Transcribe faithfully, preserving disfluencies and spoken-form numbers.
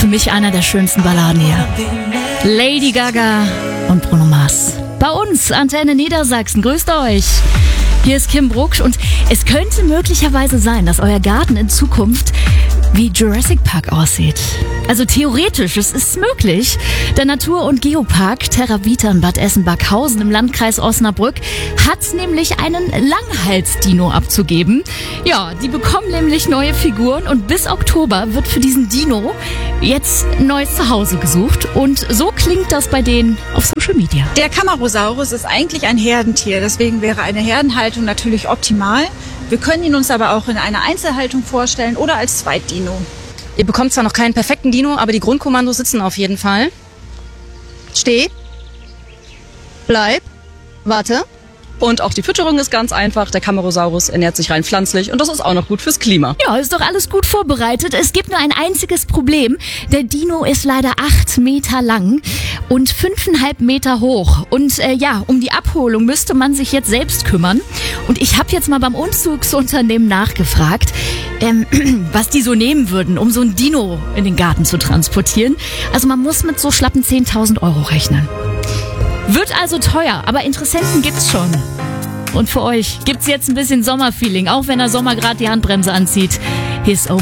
für mich einer der schönsten Balladen hier. Lady Gaga und Bruno Mars. Bei uns, Antenne Niedersachsen. Grüßt euch. Hier ist Kim Brucksch und es könnte möglicherweise sein, dass euer Garten in Zukunft wie Jurassic Park aussieht. Also theoretisch, es ist möglich. Der Natur- und Geopark Terra Vita in Bad Essen-Backhausen im Landkreis Osnabrück hat nämlich einen Langhals-Dino abzugeben. Ja, die bekommen nämlich neue Figuren und bis Oktober wird für diesen Dino jetzt ein neues Zuhause gesucht. Und so klingt das bei denen auf Social Media. Der Camarasaurus ist eigentlich ein Herdentier, deswegen wäre eine Herdenhaltung natürlich optimal. Wir können ihn uns aber auch in einer Einzelhaltung vorstellen oder als Zweitdino. Ihr bekommt zwar noch keinen perfekten Dino, aber die Grundkommandos sitzen auf jeden Fall. Steh. Bleib. Warte. Und auch die Fütterung ist ganz einfach. Der Camarasaurus ernährt sich rein pflanzlich und das ist auch noch gut fürs Klima. Ja, ist doch alles gut vorbereitet. Es gibt nur ein einziges Problem. Der Dino ist leider acht Meter lang und fünfeinhalb Meter hoch. Und äh, ja, um die Abholung müsste man sich jetzt selbst kümmern. Und ich habe jetzt mal beim Umzugsunternehmen nachgefragt, ähm, was die so nehmen würden, um so ein Dino in den Garten zu transportieren. Also man muss mit so schlappen zehntausend Euro rechnen. Wird also teuer, aber Interessenten gibt's schon. Und für euch gibt's jetzt ein bisschen Sommerfeeling, auch wenn der Sommer gerade die Handbremse anzieht. Hier ist